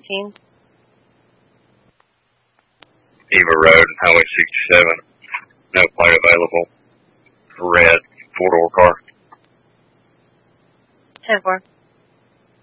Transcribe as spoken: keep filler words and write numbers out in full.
nineteen. Eva Road, Highway sixty-seven. No plate available. Red, four-door car. ten four.